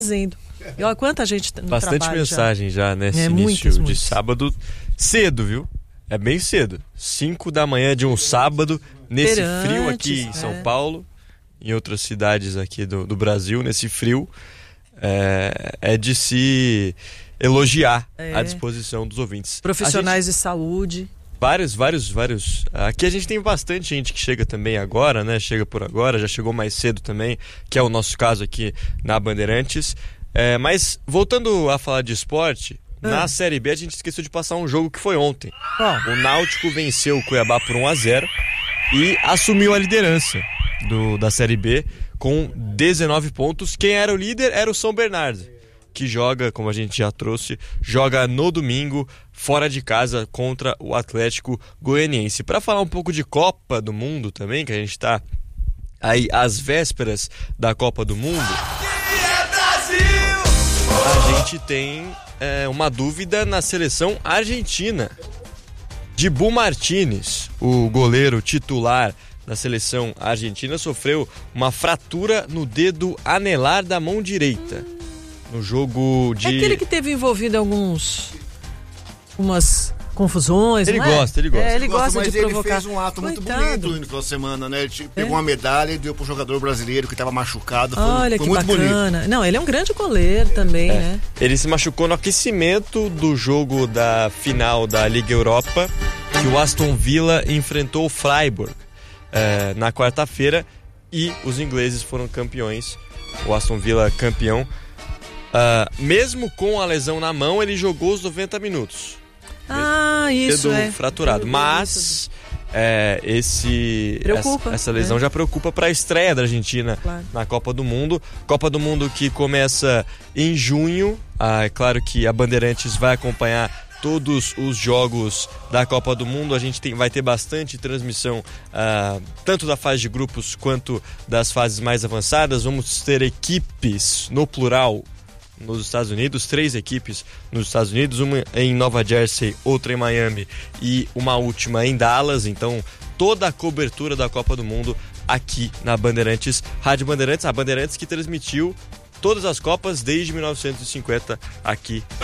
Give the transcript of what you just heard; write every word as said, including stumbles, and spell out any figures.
fazendo. E olha quanta gente no Bastante trabalho mensagem já, já nesse é, início muitas, de muitas. sábado. Cedo, viu? É bem cedo. cinco da manhã de um sábado, nesse Perantes, frio aqui em São é. Paulo, em outras cidades aqui do, do Brasil, nesse frio, é, é de se elogiar É. a disposição dos ouvintes. Profissionais A gente, de saúde. vários, vários, vários. Aqui a gente tem bastante gente que chega também agora, né? Chega por agora, já chegou mais cedo também, que é o nosso caso aqui na Bandeirantes. É, mas voltando a falar de esporte, Ah. na Série B a gente esqueceu de passar um jogo que foi ontem. Qual? O Náutico venceu o Cuiabá por um a zero e assumiu a liderança do, da Série B com dezenove pontos. Quem era o líder era o São Bernardo, que joga, como a gente já trouxe, joga no domingo, fora de casa, contra o Atlético Goianiense. Para falar um pouco de Copa do Mundo também, que a gente está aí às vésperas da Copa do Mundo, a gente tem é, uma dúvida na seleção argentina. Dibu Martínez, o goleiro titular da seleção argentina, sofreu uma fratura no dedo anelar da mão direita. No jogo de... É aquele que teve envolvido em alguns... umas confusões, Ele não é? gosta, ele gosta. É, ele gosta mas de ele provocar. fez um ato muito Coitado. bonito no final de semana, né? Ele pegou uma medalha e deu pro jogador brasileiro que estava machucado. Foi, Olha foi que muito bonito. bacana. Não, ele é um grande goleiro também, É. né? Ele se machucou no aquecimento do jogo da final da Liga Europa, que o Aston Villa enfrentou o Freiburg é, na quarta-feira, e os ingleses foram campeões. O Aston Villa campeão. Uh, mesmo com a lesão na mão, ele jogou os noventa minutos. Ah, isso Dedo é. fraturado. Eu vi Mas é, esse, Preocupa, essa, essa lesão né? já preocupa para a estreia da Argentina Claro. na Copa do Mundo. Copa do Mundo que começa em junho. Ah, é claro que a Bandeirantes vai acompanhar todos os jogos da Copa do Mundo. A gente tem, vai ter bastante transmissão, ah, tanto da fase de grupos quanto das fases mais avançadas. Vamos ter equipes, no plural, nos Estados Unidos, três equipes nos Estados Unidos, uma em Nova Jersey, outra em Miami e uma última em Dallas. Então, toda a cobertura da Copa do Mundo aqui na Bandeirantes, Rádio Bandeirantes, a Bandeirantes que transmitiu todas as Copas desde mil novecentos e cinquenta aqui